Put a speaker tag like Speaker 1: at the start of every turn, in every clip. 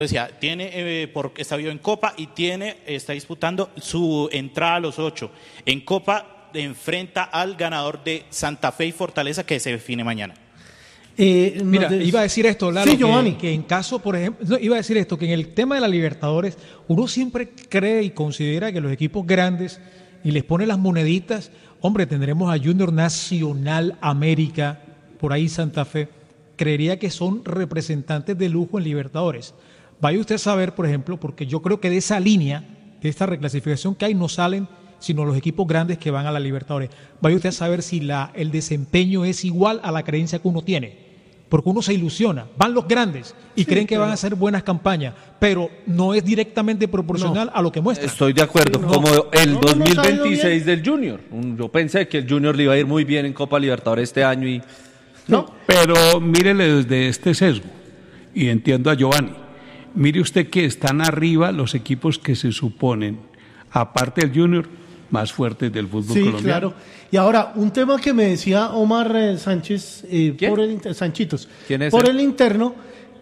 Speaker 1: Decía, porque está vivo en Copa y está disputando su entrada a los 8. En Copa enfrenta al ganador de Santa Fe y Fortaleza, que se define mañana.
Speaker 2: Mira, iba a decir esto, Lalo,
Speaker 3: sí, Giovanni.
Speaker 2: que en caso, por ejemplo, no, iba a decir esto, que en el tema de la Libertadores, uno siempre cree y considera que los equipos grandes, y les pone las moneditas, hombre, tendremos a Junior, Nacional, América, por ahí Santa Fe, creería que son representantes de lujo en Libertadores. Vaya usted a saber, por ejemplo, porque yo creo que de esa línea, de esta reclasificación que hay, no salen sino los equipos grandes que van a la Libertadores. Vaya usted a saber si el desempeño es igual a la creencia que uno tiene, porque uno se ilusiona, van los grandes y creen que van a hacer buenas campañas, pero no es directamente proporcional a lo que muestran.
Speaker 4: Estoy de acuerdo, como el 2026 del Junior. Yo pensé que el Junior le iba a ir muy bien en Copa Libertadores este año y...
Speaker 5: No, pero mírele desde este sesgo, y entiendo a Giovanni. Mire usted que están arriba los equipos que se suponen, aparte del Junior, más fuertes del fútbol colombiano.
Speaker 3: Sí, claro. Y ahora, un tema que me decía Omar Sánchez, Sanchitos,
Speaker 4: ¿Quién es
Speaker 3: por
Speaker 4: él?
Speaker 3: el interno,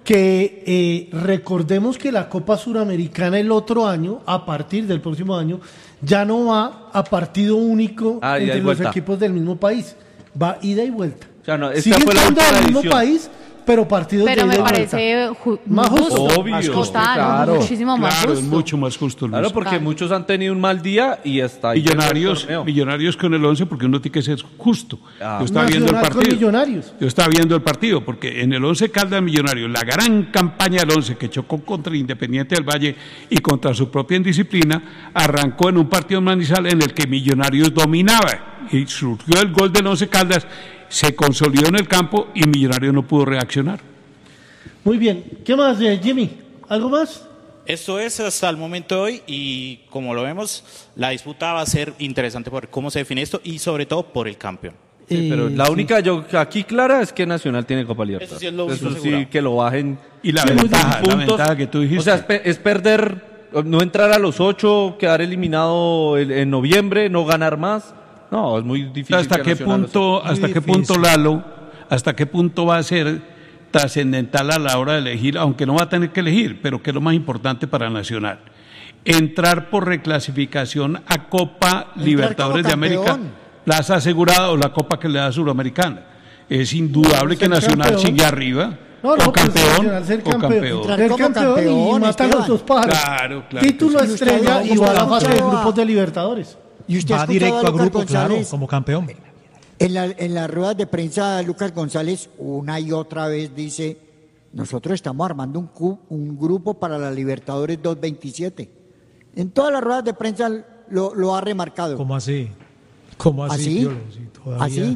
Speaker 3: que recordemos que la Copa Suramericana el otro año, a partir del próximo año, ya no va a partido único entre los equipos del mismo país, va ida y vuelta.
Speaker 4: O sea, no,
Speaker 3: Siguen siendo del mismo país, pero partidos de ida y vuelta.
Speaker 6: Pero me parece
Speaker 3: más justo.
Speaker 4: Obvio,
Speaker 6: más justo,
Speaker 4: claro.
Speaker 6: muchísimo más
Speaker 5: Claro,
Speaker 6: justo.
Speaker 5: es mucho más justo. Luis.
Speaker 4: Claro, porque muchos han tenido un mal día y hasta ahí.
Speaker 5: Millonarios con el 11, porque uno tiene que ser justo. Yo estaba viendo el
Speaker 3: Nacional con
Speaker 5: partido.
Speaker 3: Millonarios.
Speaker 5: Yo estaba viendo el partido, porque en el 11 Caldas Millonarios, la gran campaña del 11 que chocó contra el Independiente del Valle y contra su propia indisciplina, arrancó en un partido en Manizales en el que Millonarios dominaba y surgió el gol del 11 Caldas, se consolidó en el campo y Millonarios no pudo reaccionar.
Speaker 3: Muy bien. ¿Qué más, Jimmy? ¿Algo más?
Speaker 1: Esto es hasta el momento de hoy y como lo vemos, la disputa va a ser interesante por cómo se define esto y sobre todo por el campeón.
Speaker 4: Sí, pero la única aquí clara es que Nacional tiene Copa Libertadores.
Speaker 1: Eso sí es lo único
Speaker 4: sí,
Speaker 1: asegurado.
Speaker 4: que lo bajen.
Speaker 5: Y la ventaja que tú dijiste.
Speaker 4: O sea, es perder, no entrar a los 8, quedar eliminado en noviembre, no ganar más. No, es muy difícil.
Speaker 5: ¿Hasta qué punto, Lalo, hasta qué punto va a ser trascendental a la hora de elegir, aunque no va a tener que elegir, pero que es lo más importante para Nacional? Entrar por reclasificación a Copa Libertadores de América, plaza asegurada, o la Copa que le da Suramericana. Es indudable que Nacional
Speaker 3: campeón.
Speaker 5: sigue arriba.
Speaker 3: No,
Speaker 5: o campeón,
Speaker 3: ser
Speaker 5: o campeón.
Speaker 3: Ser campeón y matan los dos pájaros.
Speaker 5: Claro.
Speaker 3: Título estrella y va a la fase de grupos de Libertadores.
Speaker 7: ¿Y usted
Speaker 2: Va directo a grupo, claro, como campeón.
Speaker 7: En las ruedas de prensa, Lucas González una y otra vez dice, nosotros estamos armando un grupo para la Libertadores 227. En todas las ruedas de prensa lo ha remarcado.
Speaker 2: ¿Cómo así? ¿Cómo así?
Speaker 7: ¿Así?
Speaker 2: Piolo? Sí, todavía.
Speaker 7: ¿Así?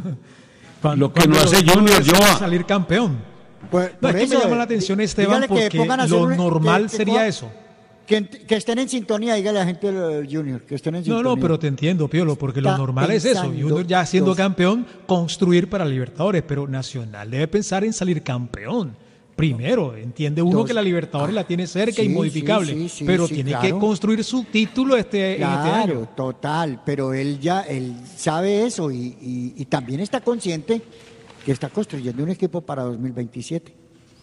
Speaker 5: Lo que no hace Junior, yo
Speaker 2: va a salir campeón.
Speaker 7: Pues,
Speaker 2: No,
Speaker 7: por
Speaker 2: es que
Speaker 7: eso,
Speaker 2: me llama la atención, Esteban,
Speaker 7: dígale que
Speaker 2: porque
Speaker 7: pongan a hacer
Speaker 2: lo normal sería eso.
Speaker 7: Que estén en sintonía, dígale a la gente del Junior, que estén en sintonía.
Speaker 2: No, pero te entiendo, Piolo, porque lo
Speaker 7: Está
Speaker 2: normal es eso.
Speaker 7: pensando
Speaker 2: Junior ya siendo
Speaker 7: dos.
Speaker 2: campeón, construir para Libertadores, pero Nacional debe pensar en salir campeón. Primero, entiende uno
Speaker 7: Dos.
Speaker 2: que la Libertadores la tiene cerca,
Speaker 7: Sí,
Speaker 2: inmodificable,
Speaker 7: sí,
Speaker 2: pero
Speaker 7: sí,
Speaker 2: tiene
Speaker 7: claro.
Speaker 2: que construir su título en este año.
Speaker 7: Claro, total, pero él sabe eso y también está consciente que está construyendo un equipo para 2027.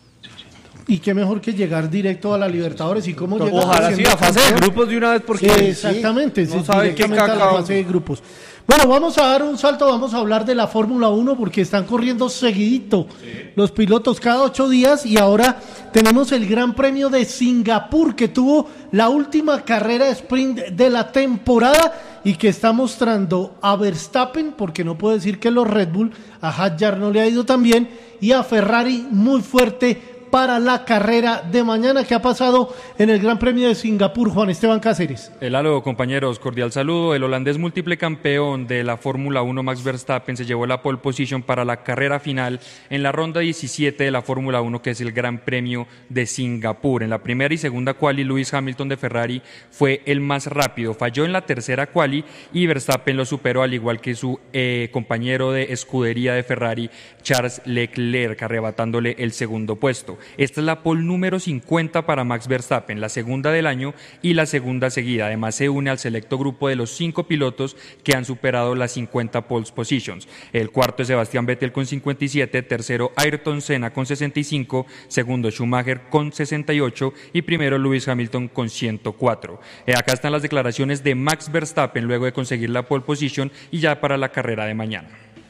Speaker 3: Y qué mejor que llegar directo a la Libertadores y cómo llegar.
Speaker 4: Ojalá sí, a fase de grupos de una vez, porque
Speaker 3: Sí, exactamente,
Speaker 4: no sabe qué
Speaker 3: directamente a la
Speaker 4: cacao.
Speaker 3: fase de grupos. Bueno, vamos a dar un salto, vamos a hablar de la Fórmula 1 porque están corriendo seguidito los pilotos cada 8 días y ahora tenemos el Gran Premio de Singapur que tuvo la última carrera sprint de la temporada y que está mostrando a Verstappen, porque no puedo decir que los Red Bull, a Hadjar no le ha ido tan bien, y a Ferrari muy fuerte para la carrera de mañana. ¿Qué ha pasado en el Gran Premio de Singapur, Juan Esteban Cáceres?
Speaker 8: Hello, compañeros, cordial saludo. El holandés múltiple campeón de la Fórmula 1, Max Verstappen, se llevó la pole position para la carrera final en la ronda 17 de la Fórmula 1, que es el Gran Premio de Singapur. En la primera y segunda quali, Lewis Hamilton de Ferrari fue el más rápido. Falló en la tercera quali y Verstappen lo superó, al igual que su compañero de escudería de Ferrari, Charles Leclerc, arrebatándole el segundo puesto. Esta es la pole número 50 para Max Verstappen, la segunda del año y la segunda seguida. Además se une al selecto grupo de los 5 pilotos que han superado las 50 pole positions. El cuarto es Sebastián Vettel con 57, tercero Ayrton Senna con 65, segundo Schumacher con 68 y primero Lewis Hamilton con 104. Acá están las declaraciones de Max Verstappen luego de conseguir la pole position y ya para la carrera de mañana.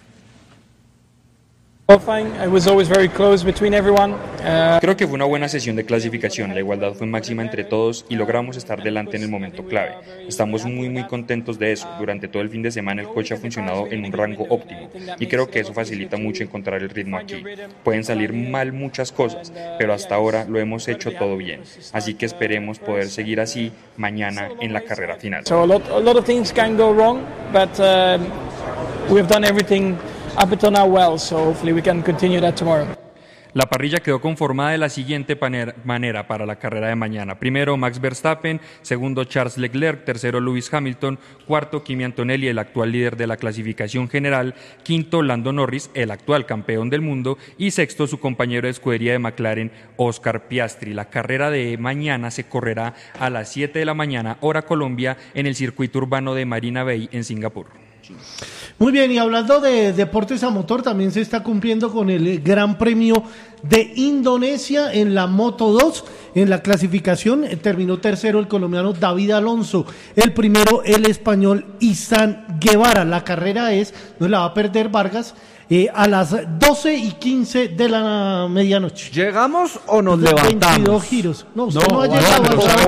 Speaker 8: Creo que fue una buena sesión de clasificación, la igualdad fue máxima entre todos y logramos estar delante en el momento clave. Estamos muy contentos de eso. Durante todo el fin de semana el coche ha funcionado en un rango óptimo y creo que eso facilita mucho encontrar el ritmo aquí. Pueden salir mal muchas cosas, pero hasta ahora lo hemos hecho todo bien. Así que esperemos poder seguir así mañana en la carrera final.
Speaker 6: So a lot of things can go wrong, but we've done everything up until now well, so hopefully we can continue that tomorrow.
Speaker 8: La parrilla quedó conformada de la siguiente manera para la carrera de mañana. Primero Max Verstappen, segundo Charles Leclerc, tercero Lewis Hamilton, cuarto Kimi Antonelli, el actual líder de la clasificación general, quinto Lando Norris, el actual campeón del mundo, y sexto su compañero de escudería de McLaren, Oscar Piastri. La carrera de mañana se correrá a las 7 de la mañana, hora Colombia, en el circuito urbano de Marina Bay en Singapur.
Speaker 3: Muy bien, y hablando de deportes a motor, también se está cumpliendo con el Gran Premio de Indonesia en la Moto 2. En la clasificación terminó tercero el colombiano David Alonso, el primero el español Izan Guevara. La carrera no la va a perder Vargas, a las 12:15 de la medianoche.
Speaker 4: ¿Llegamos o nos levantamos?
Speaker 3: 22 giros. No, usted no ha llegado.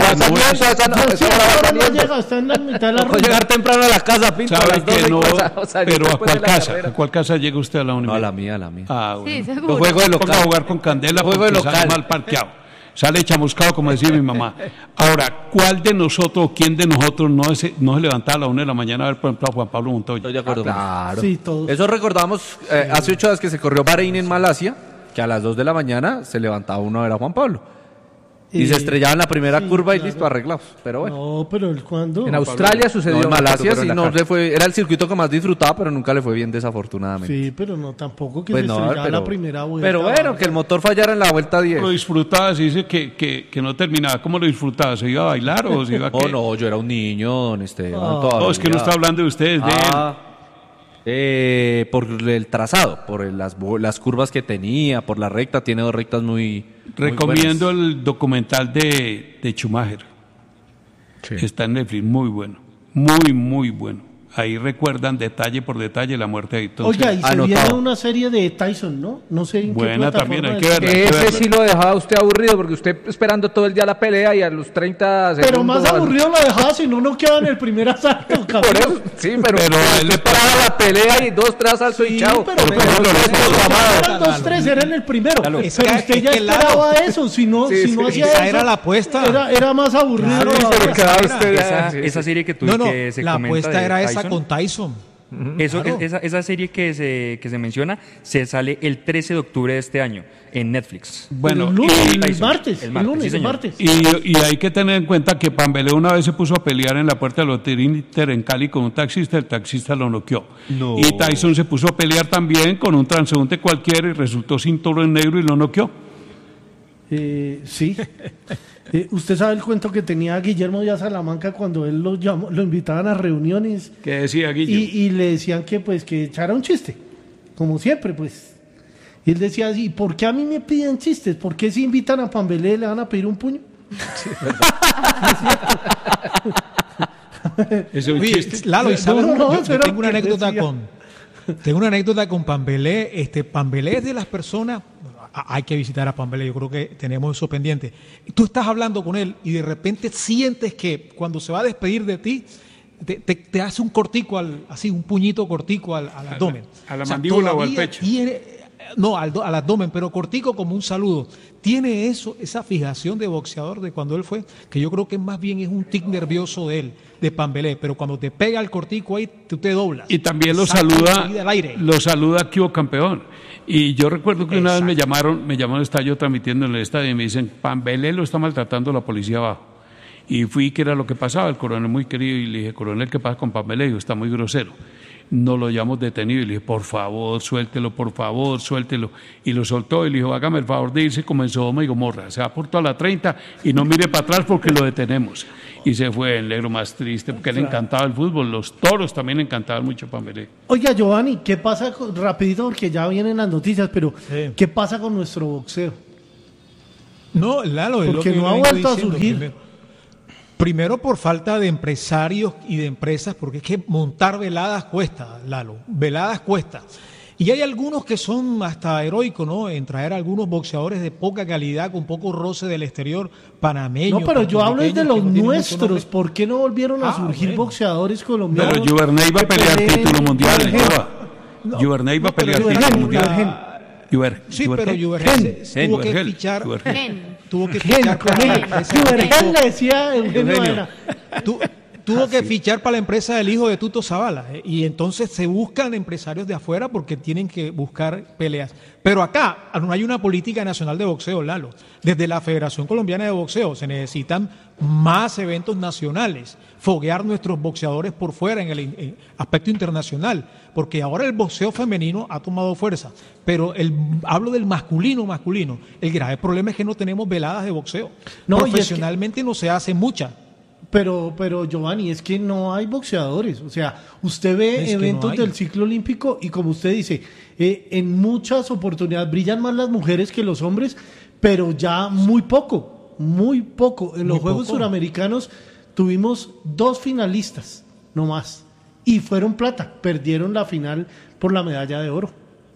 Speaker 3: No, está en la mitad de la ruta.
Speaker 4: Llegar temprano a la casa, Pinto.
Speaker 5: ¿Sabe que no? Pero ¿a cuál casa? ¿A cuál casa llega usted a la unidad?
Speaker 4: No, a la mía.
Speaker 5: Ah, bueno.
Speaker 9: Sí, seguro.
Speaker 4: Juego de local.
Speaker 5: Ponga a jugar con candela porque sale mal parqueado. Sale chamuscado, como decía mi mamá. Ahora, ¿cuál de nosotros o quién de nosotros no se levantaba a la 1 de la mañana a ver, por ejemplo, a Juan Pablo Montoya?
Speaker 4: Estoy de acuerdo. Claro.
Speaker 3: Sí, todos.
Speaker 4: Eso recordamos hace 8 días que se corrió Bahrein en Malasia, que a las 2 de la mañana se levantaba uno a ver a Juan Pablo. Y se estrellaba en la primera curva y listo, arreglados. Pero bueno.
Speaker 3: No, pero ¿el cuándo?
Speaker 10: En Australia sucedió.
Speaker 4: No, en Malasia sí no le fue, era el circuito que más disfrutaba, pero nunca le fue bien desafortunadamente.
Speaker 3: Sí, pero no tampoco que
Speaker 4: Pues
Speaker 3: se
Speaker 4: no,
Speaker 3: estrellara
Speaker 4: pero-
Speaker 3: la primera vuelta.
Speaker 4: Pero bueno, que el motor fallara en la vuelta 10.
Speaker 5: Lo disfrutaba, se dice que no terminaba. ¿Cómo lo disfrutaba? ¿Se iba a bailar o se iba a qué?
Speaker 4: Oh, no, yo era un niño, don Esteban.
Speaker 3: Ah.
Speaker 4: todavía.
Speaker 5: No, es que no está hablando de ustedes, de él.
Speaker 4: Por el trazado, por las curvas que tenía, por la recta, tiene 2 rectas muy
Speaker 5: Recomiendo
Speaker 4: buenas.
Speaker 5: el documental de Schumacher. Está en Netflix, muy bueno. Muy bueno. Ahí recuerdan detalle por detalle la muerte de Ayrton
Speaker 3: Oiga,
Speaker 5: Senna.
Speaker 3: y se viene una serie de Tyson, ¿no? No sé en qué
Speaker 5: Buena
Speaker 3: plataforma
Speaker 5: también, hay que
Speaker 3: está.
Speaker 5: verla. Hay que
Speaker 10: Ese
Speaker 5: verla.
Speaker 10: sí lo dejaba a usted aburrido, porque usted esperando todo el día la pelea y a los 30 segundos...
Speaker 3: Pero más aburrido lo dejaba si no queda en el primer asalto,
Speaker 10: Por
Speaker 3: cabrón.
Speaker 10: eso, sí, pero
Speaker 5: él
Speaker 10: usted paraba la pelea y 2, 3 asaltos y chao.
Speaker 3: pero eran 2-3, era en el primero. Pero
Speaker 2: Es
Speaker 3: usted
Speaker 2: que
Speaker 3: ya esperaba eso, si no hacía
Speaker 2: esa
Speaker 3: eso,
Speaker 2: era la apuesta.
Speaker 3: Era más aburrido.
Speaker 2: Claro,
Speaker 3: todavía.
Speaker 10: pero quedaba usted ya-
Speaker 8: Esa serie que tú
Speaker 2: No,
Speaker 8: que se
Speaker 2: la
Speaker 8: comenta
Speaker 2: apuesta
Speaker 8: de
Speaker 2: era esa
Speaker 8: Tyson,
Speaker 2: con Tyson.
Speaker 8: Eso,
Speaker 2: Claro.
Speaker 8: esa serie que se menciona se sale el 13 de octubre de este año en Netflix.
Speaker 5: Bueno,
Speaker 3: el lunes,
Speaker 5: y-
Speaker 3: el
Speaker 8: Tyson,
Speaker 3: martes,
Speaker 8: el
Speaker 3: el
Speaker 8: martes,
Speaker 3: lunes,
Speaker 8: sí,
Speaker 3: el
Speaker 8: señor.
Speaker 3: martes.
Speaker 5: Y hay que tener en cuenta que Pambelé una vez se puso a pelear en la puerta del Hotel Inter en Cali con un taxista, el taxista lo noqueó.
Speaker 4: No.
Speaker 5: Y Tyson se puso a pelear también con un transeúnte cualquiera y resultó cinturón en negro y lo noqueó.
Speaker 3: Sí. Usted sabe el cuento que tenía Guillermo Díaz Salamanca cuando él lo invitaban a reuniones
Speaker 5: ¿Qué decía Guillo?
Speaker 3: y le decían que echara un chiste, como siempre, pues. Y él decía así, ¿por qué a mí me piden chistes? ¿Por qué si invitan a Pambelé le van a pedir un puño?
Speaker 5: Ese es un
Speaker 2: Oye,
Speaker 5: chiste.
Speaker 2: Lalo, ¿y sabes?
Speaker 3: No,
Speaker 2: Yo
Speaker 3: pero
Speaker 2: tengo una
Speaker 3: ¿qué
Speaker 2: anécdota
Speaker 3: decía?
Speaker 2: tengo una anécdota con Pambelé. Pambelé es de las personas, hay que visitar a Pambelé, yo creo que tenemos eso pendiente. Tú estás hablando con él y de repente sientes que cuando se va a despedir de ti, te hace un cortico, así un puñito cortico al abdomen.
Speaker 5: a la mandíbula o al
Speaker 2: todavía
Speaker 5: pecho.
Speaker 2: No, al abdomen, pero cortico como un saludo. Tiene esa fijación de boxeador de cuando él fue, que yo creo que más bien es un tic nervioso de él, de Pambelé, pero cuando te pega el cortico ahí, tú te doblas.
Speaker 5: Y también lo
Speaker 2: Salta
Speaker 5: saluda,
Speaker 2: enseguida al aire.
Speaker 5: lo saluda Kio Campeón. Y yo recuerdo que una vez me llamaron, estaba yo transmitiendo en el estadio y me dicen, Pambelé lo está maltratando la policía abajo. Y fui, que era lo que pasaba, el coronel muy querido, y le dije, coronel, ¿qué pasa con Pambelé? Dijo, está muy grosero. nos lo llevamos detenido y le dije, por favor, suéltelo. Y lo soltó y le dijo, hágame el favor de irse como en Sodoma y Gomorra, se va por toda la 30 y no mire para atrás porque lo detenemos. Y se fue el negro más triste porque le encantaba el fútbol, los toros también le encantaban mucho para Melé.
Speaker 3: Oiga, Giovanni, ¿qué pasa rapidito porque ya vienen las noticias, pero qué pasa con nuestro boxeo?
Speaker 2: No, Lalo, es
Speaker 3: porque
Speaker 2: lo que
Speaker 3: no ha vuelto a surgir.
Speaker 2: Primero por falta de empresarios y de empresas, porque es que montar veladas cuesta, Lalo, veladas cuesta. Y hay algunos que son hasta heroicos, ¿no? En traer a algunos boxeadores de poca calidad, con poco roce del exterior, panameños.
Speaker 3: No, pero yo hablo de los nuestros. ¿Por qué no volvieron a surgir boxeadores colombianos?
Speaker 5: Pero Juvernay va a pelear título mundial. Juvernay va a pelear título mundial.
Speaker 2: Sí, pero Juvergen tuvo que fichar. Tuvo que fichar para la empresa.
Speaker 3: Juvergen le decía Eugenio.
Speaker 2: Tuvo que fichar para la empresa del hijo de Tuto Zavala. Y entonces se buscan empresarios de afuera porque tienen que buscar peleas. Pero acá no hay una política nacional de boxeo, Lalo. Desde la Federación Colombiana de Boxeo se necesitan más eventos nacionales, foguear nuestros boxeadores por fuera en el aspecto internacional, porque ahora el boxeo femenino ha tomado fuerza, pero hablo del masculino. El grave problema es que no tenemos veladas de boxeo. Profesionalmente no se hace mucha.
Speaker 3: Pero Giovanni, es que no hay boxeadores. O sea, usted ve eventos del ciclo olímpico y como usted dice, en muchas oportunidades brillan más las mujeres que los hombres, pero ya muy poco. En los Juegos Suramericanos tuvimos 2 finalistas, no más. Y fueron plata, perdieron la final por la medalla de oro.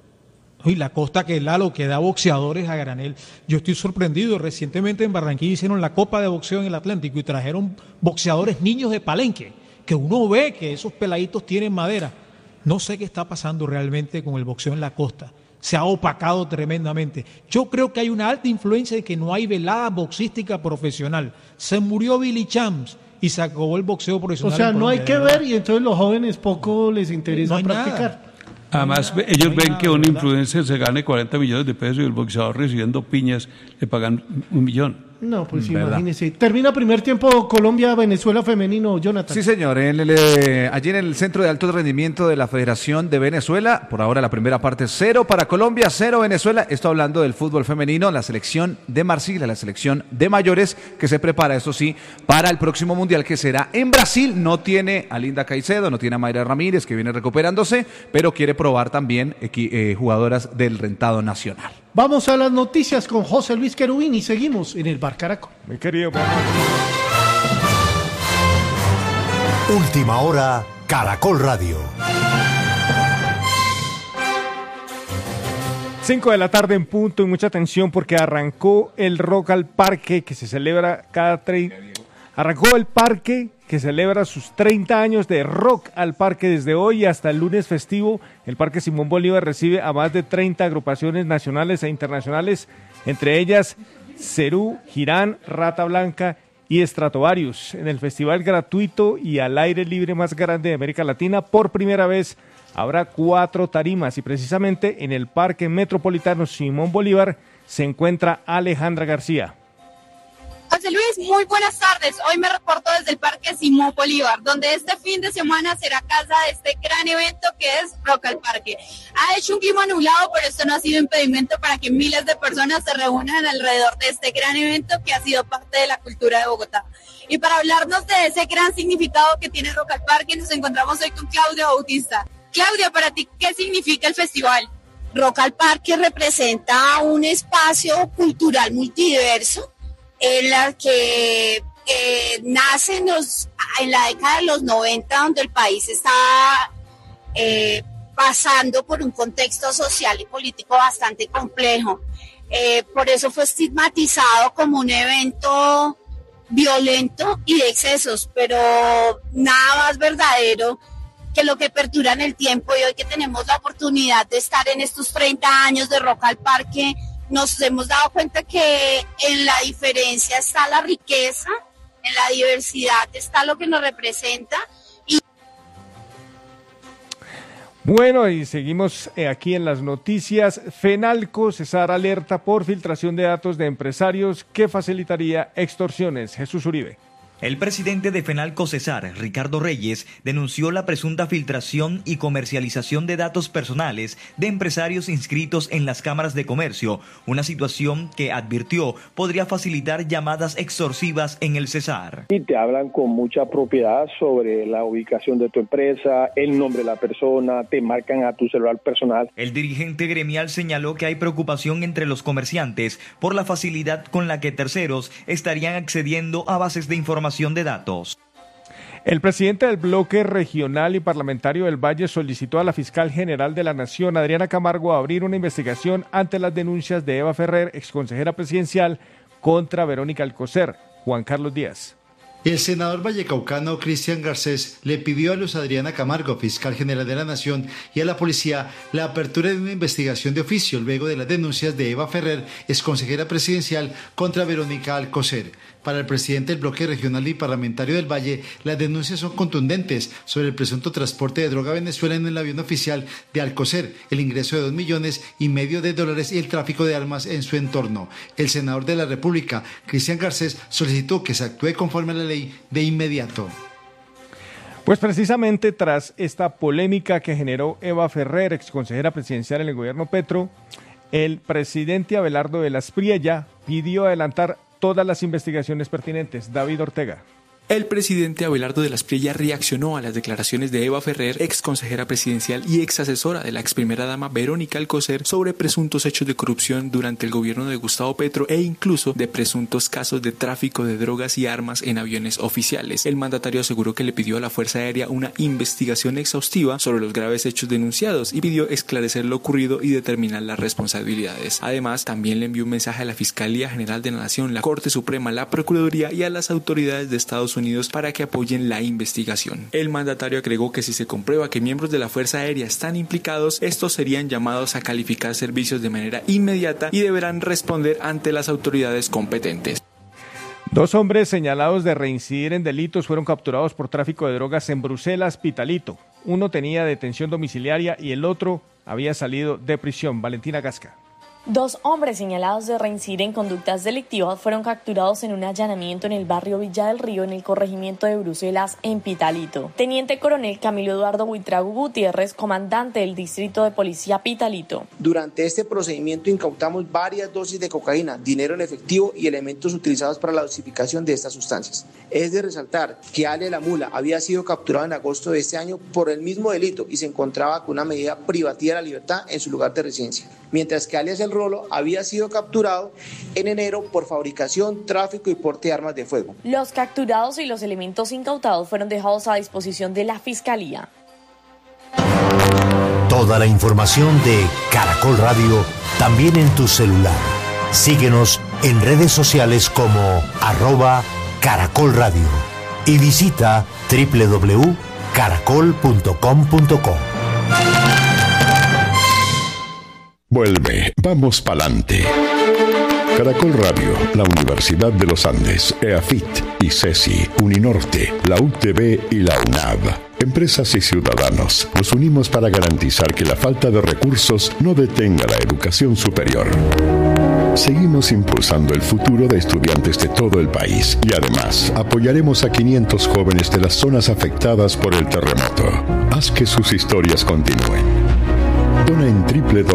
Speaker 2: Y la costa que Lalo, que da boxeadores a granel. Yo estoy sorprendido. Recientemente en Barranquilla hicieron la Copa de Boxeo en el Atlántico y trajeron boxeadores niños de Palenque, que uno ve que esos peladitos tienen madera. No sé qué está pasando realmente con el boxeo en la costa. Se ha opacado tremendamente. Yo creo que hay una alta influencia de que no hay velada boxística profesional. Se murió Billy Champs y se acabó el boxeo profesional.
Speaker 3: O sea, no hay que ver y entonces los jóvenes poco les interesa practicar.
Speaker 2: Nada.
Speaker 5: Además, ellos ven que un influencer se gane 40 millones de pesos y el boxeador recibiendo piñas le pagan 1 millón.
Speaker 3: No, pues imagínese. Termina primer tiempo Colombia-Venezuela femenino, Jonathan.
Speaker 4: Sí, señor. Allí en el Centro de Alto Rendimiento de la Federación de Venezuela, por ahora la primera parte 0 para Colombia, 0 Venezuela. Esto hablando del fútbol femenino, la selección de Marsiglia, la selección de mayores, que se prepara, eso sí, para el próximo Mundial que será en Brasil. No tiene a Linda Caicedo, no tiene a Mayra Ramírez, que viene recuperándose, pero quiere probar también jugadoras del rentado nacional.
Speaker 3: Vamos a las noticias con José Luis Querubín y seguimos en el Bar Caracol.
Speaker 9: Mi querido
Speaker 11: Última hora, Caracol Radio.
Speaker 9: 5 de la tarde en punto y mucha atención porque arrancó el Rock al Parque que se celebra Arrancó el parque que celebra sus 30 años de Rock al Parque desde hoy hasta el lunes festivo. El Parque Simón Bolívar recibe a más de 30 agrupaciones nacionales e internacionales, entre ellas Cerú, Girán, Rata Blanca y Stratovarius. En el festival gratuito y al aire libre más grande de América Latina, por primera vez habrá 4 tarimas y precisamente en el Parque Metropolitano Simón Bolívar se encuentra Alejandra García.
Speaker 12: José Luis, muy buenas tardes. Hoy me reporto desde el Parque Simón Bolívar, donde este fin de semana será casa de este gran evento que es Rock al Parque. Ha hecho un clima nublado, pero esto no ha sido impedimento para que miles de personas se reúnan alrededor de este gran evento que ha sido parte de la cultura de Bogotá. Y para hablarnos de ese gran significado que tiene Rock al Parque, nos encontramos hoy con Claudia Bautista. Claudia, para ti, ¿qué significa el festival?
Speaker 13: Rock al Parque representa un espacio cultural multidiverso en la que nace en la década de los 90, donde el país está pasando por un contexto social y político bastante complejo. Por eso fue estigmatizado como un evento violento y de excesos, pero nada más verdadero que lo que perdura en el tiempo. Y hoy que tenemos la oportunidad de estar en estos 30 años de Rock al Parque, nos hemos dado cuenta que en la diferencia está la riqueza, en la diversidad está lo que nos representa.
Speaker 9: Bueno, y seguimos aquí en las noticias. FENALCO cesar alerta por filtración de datos de empresarios que facilitaría extorsiones. Jesús Uribe.
Speaker 14: El presidente de FENALCO-CESAR, Ricardo Reyes, denunció la presunta filtración y comercialización de datos personales de empresarios inscritos en las cámaras de comercio, una situación que advirtió podría facilitar llamadas extorsivas en el CESAR.
Speaker 15: Y te hablan con mucha propiedad sobre la ubicación de tu empresa, el nombre de la persona, te marcan a tu celular personal.
Speaker 14: El dirigente gremial señaló que hay preocupación entre los comerciantes por la facilidad con la que terceros estarían accediendo a bases de información de datos.
Speaker 9: El presidente del bloque regional y parlamentario del Valle solicitó a la fiscal general de la Nación, Adriana Camargo, abrir una investigación ante las denuncias de Eva Ferrer, exconsejera presidencial, contra Verónica Alcocer. Juan Carlos Díaz.
Speaker 16: El senador vallecaucano Cristian Garcés le pidió a Luz Adriana Camargo, fiscal general de la Nación, y a la policía la apertura de una investigación de oficio luego de las denuncias de Eva Ferrer, exconsejera presidencial, contra Verónica Alcocer. Para el presidente del bloque regional y parlamentario del Valle, las denuncias son contundentes sobre el presunto transporte de droga a Venezuela en el avión oficial de Alcocer, el ingreso de $2,5 millones y el tráfico de armas en su entorno. El senador de la República, Cristian Garcés, solicitó que se actúe conforme a la ley de inmediato.
Speaker 9: Pues precisamente tras esta polémica que generó Eva Ferrer, exconsejera presidencial en el gobierno Petro, el presidente Abelardo de las Priella pidió adelantar todas las investigaciones pertinentes. David Ortega.
Speaker 17: El presidente Abelardo de las Priella reaccionó a las declaraciones de Eva Ferrer, ex consejera presidencial y ex asesora de la ex primera dama Verónica Alcocer, sobre presuntos hechos de corrupción durante el gobierno de Gustavo Petro e incluso de presuntos casos de tráfico de drogas y armas en aviones oficiales. El mandatario aseguró que le pidió a la Fuerza Aérea una investigación exhaustiva sobre los graves hechos denunciados y pidió esclarecer lo ocurrido y determinar las responsabilidades. Además, también le envió un mensaje a la Fiscalía General de la Nación, la Corte Suprema, la Procuraduría y a las autoridades de Estados Unidos para que apoyen la investigación. El mandatario agregó que si se comprueba que miembros de la Fuerza Aérea están implicados, estos serían llamados a calificar servicios de manera inmediata y deberán responder ante las autoridades competentes.
Speaker 9: 2 hombres señalados de reincidir en delitos fueron capturados por tráfico de drogas en Bruselas, Pitalito. Uno tenía detención domiciliaria y el otro había salido de prisión. Valentina Gasca.
Speaker 18: 2 hombres señalados de reincidir en conductas delictivas fueron capturados en un allanamiento en el barrio Villa del Río, en el corregimiento de Bruselas, en Pitalito. Teniente Coronel Camilo Eduardo Buitrago Gutiérrez, comandante del Distrito de Policía Pitalito.
Speaker 19: Durante este procedimiento incautamos varias dosis de cocaína, dinero en efectivo y elementos utilizados para la dosificación de estas sustancias. Es de resaltar que Ale la Mula había sido capturado en agosto de este año por el mismo delito y se encontraba con una medida privativa de la libertad en su lugar de residencia, mientras que alias El Rolo había sido capturado en enero por fabricación, tráfico y porte de armas de fuego.
Speaker 18: Los capturados y los elementos incautados fueron dejados a disposición de la Fiscalía.
Speaker 11: Toda la información de Caracol Radio también en tu celular. Síguenos en redes sociales como @Caracol Radio y visita www.caracol.com.co.
Speaker 20: Vuelve, vamos pa'lante. Caracol Radio, la Universidad de los Andes, EAFIT, ICESI, Uninorte, la UTB y la UNAV. Empresas y ciudadanos, nos unimos para garantizar que la falta de recursos no detenga la educación superior. Seguimos impulsando el futuro de estudiantes de todo el país y además apoyaremos a 500 jóvenes de las zonas afectadas por el terremoto. Haz que sus historias continúen. Dona en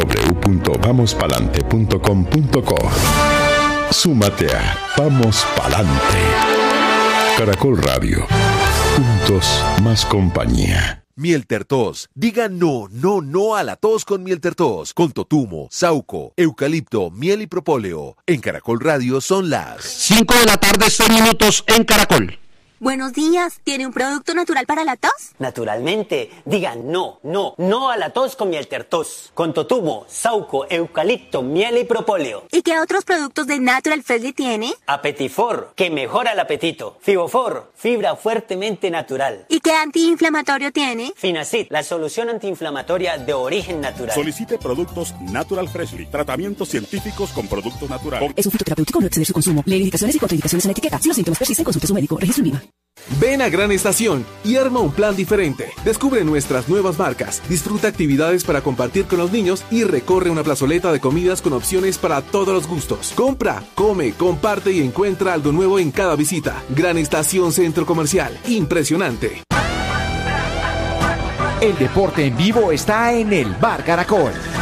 Speaker 20: www.vamospalante.com.co. Súmate a Vamos Palante. Caracol Radio. Juntos, más compañía.
Speaker 21: Miel Tertos. Diga no, no, no a la tos con Miel Tertos. Con totumo, sauco, eucalipto, miel y propóleo. En Caracol Radio son las
Speaker 22: 5 de la tarde, 6 minutos en Caracol.
Speaker 23: Buenos días, ¿tiene un producto natural para la tos?
Speaker 24: Naturalmente, digan no, no, no a la tos con Miel Tertos. Con totumo, sauco, eucalipto, miel y propóleo.
Speaker 23: ¿Y qué otros productos de Natural Freshly tiene?
Speaker 24: Apetifor, que mejora el apetito. Fibofor, fibra fuertemente natural.
Speaker 23: ¿Y qué antiinflamatorio tiene?
Speaker 24: Finacid, la solución antiinflamatoria de origen natural.
Speaker 25: Solicite productos Natural Freshly, tratamientos científicos con productos naturales.
Speaker 26: Es un fitoterapéutico, no exceder su consumo. Lee indicaciones y contraindicaciones en la etiqueta. Si los síntomas persisten, consulte a su médico. Registro en Viva.
Speaker 1: Ven a Gran Estación y arma un plan diferente. Descubre nuestras nuevas marcas, disfruta actividades para compartir con los niños y recorre una plazoleta de comidas con opciones para todos los gustos. Compra, come, comparte y encuentra algo nuevo en cada visita. Gran Estación Centro Comercial. Impresionante.
Speaker 6: El deporte en vivo está en el Bar Caracol.